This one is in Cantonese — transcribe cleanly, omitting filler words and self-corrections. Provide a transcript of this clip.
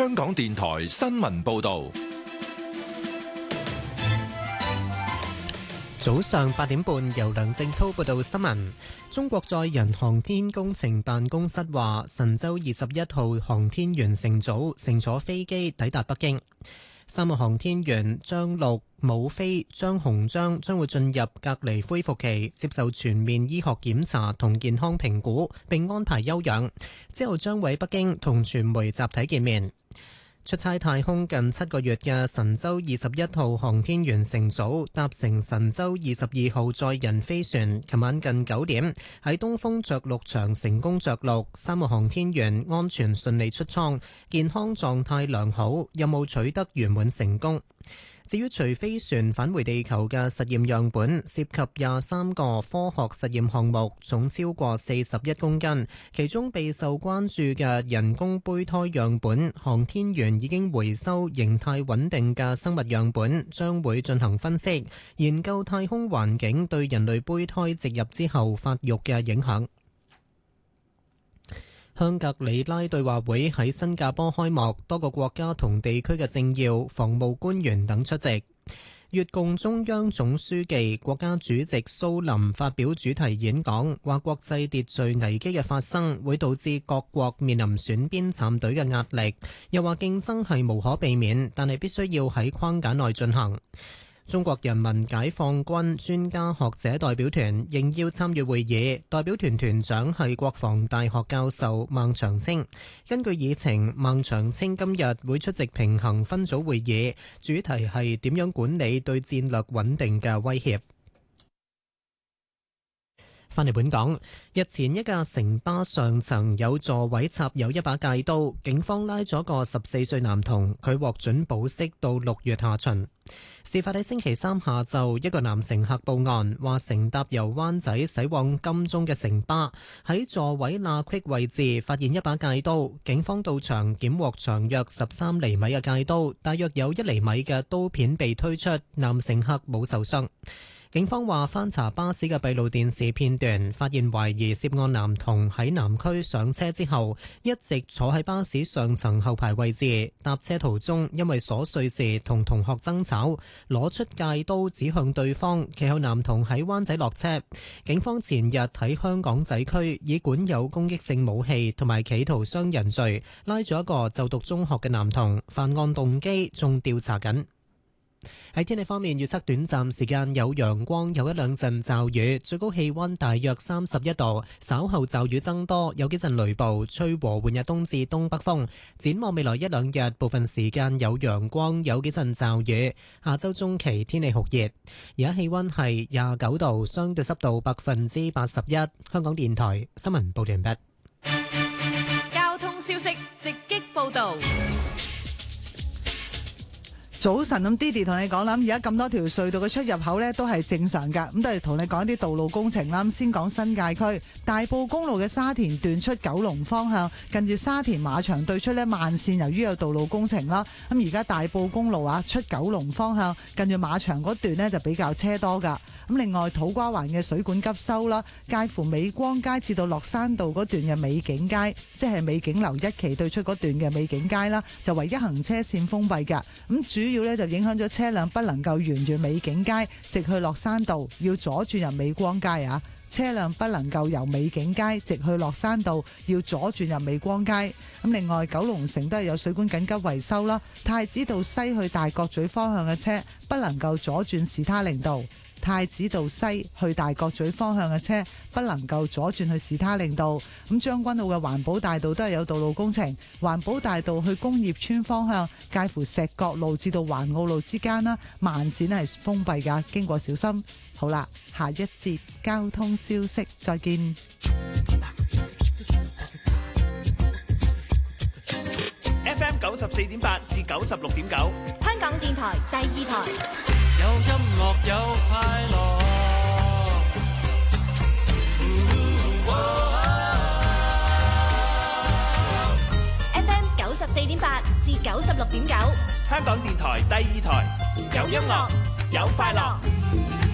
香港電台新聞報道。 早上8點半，由梁正滔報道新聞。中國載人航天工程辦公室話，神舟21號航天員乘組乘坐飛機抵達北京。3個航天員張陸、武飛、張洪章將會進入隔離恢復期，接受全面醫學檢查同健康評估，並安排休養。之後將會喺北京同傳媒集體見面。出差太空近7個月嘅神舟21號航天員乘組搭乘神舟22號載人飛船，琴晚近9點喺東風着陸場成功着陸，3個航天員安全順利出艙，健康狀態良好，任務取得圓滿成功。至於隨飛船返回地球嘅實驗樣本，涉及23個科學實驗項目，總超過41公斤。其中備受關注嘅人工胚胎樣本，航天員已經回收形態穩定嘅生物樣本，將會進行分析，研究太空環境對人類胚胎植入之後發育嘅影響。香格里拉對話會喺新加坡開幕，多個國家同地區嘅政要、防務官員等出席。越共中央總書記、國家主席蘇林發表主題演講，話國際秩序危機嘅發生會導致各國面臨選邊站隊嘅壓力，又話競爭係無可避免，但係必須要喺框架內進行。中國人民解放軍專家學者代表團應邀參與會議，代表團團長係國防大學教授孟長青。根據議程，孟長青今日會出席平衡分組會議，主題係點樣管理對戰略穩定嘅威脅。返嚟本港，日前一架城巴上層有座位插有一把戒刀，警方拉咗個14歲男童，佢獲准保釋到6月下旬。事發喺星期三下晝，一個男乘客報案，話乘搭由灣仔駛往金鐘嘅城巴喺座位罅隙位置發現一把戒刀，警方到場檢獲長約13厘米嘅戒刀，大約有1厘米嘅刀片被推出，男乘客冇受傷。警方話翻查巴士嘅閉路電視片段，發現懷疑涉案男童喺南區上車之後，一直坐喺巴士上層後排位置。搭車途中因為瑣碎事同同學爭吵，攞出戒刀指向對方。其後男童喺灣仔落車。警方前日喺香港仔區以管有攻擊性武器同埋企圖傷人罪拉咗一個就讀中學嘅男童，犯案動機仲調查緊。喺天氣方面，預測短暫時間有陽光，有一兩陣驟雨，最高氣溫大約31度。稍後驟雨增多，有幾陣雷暴，吹和緩日東至東北風。展望未來一兩日，部分時間有陽光，有幾陣驟雨。下周中期天氣酷熱。而家氣溫係29度，相對濕度81%。香港電台新聞報道完畢。 交通消息直擊報道。 早晨，咁 Didi 同你講啦，而家咁多條隧道嘅出入口呢都係正常噶，咁都係同你講啲道路工程啦。先講新界區大埔公路嘅沙田段出九龍方向，近住沙田馬場對出呢慢線，由於有道路工程啦，咁而家大埔公路出九龍方向，近住馬場嗰段呢就比較車多噶。咁另外土瓜灣嘅水管急修啦，介乎美光街至到落山道嗰段嘅美景街，即係美景樓1期對出嗰段嘅美景街啦，就唯一行車線封閉噶。咁主要呢就影響咗車輛不能夠沿住美景街直去落山道，要左轉入美光街啊。車輛不能夠由美景街直去落山道，要左轉入美光街。咁另外九龍城都係有水管緊急維修啦，太子道西去大角咀方向嘅車不能夠左轉士他令道。太子道西去大角咀方向嘅車不能夠左轉去士他令道。咁將軍澳嘅環保大道都係有道路工程，環保大道去工業村方向介乎石角路至到環澳路之間啦，慢線係封閉噶，經過小心。好啦，下一節交通消息再見。 FM 94.8至96.9， 香港電台第2台。 有音樂有快樂 ，FM 94.8至96.9， 香港電台第2台，有音樂有快樂。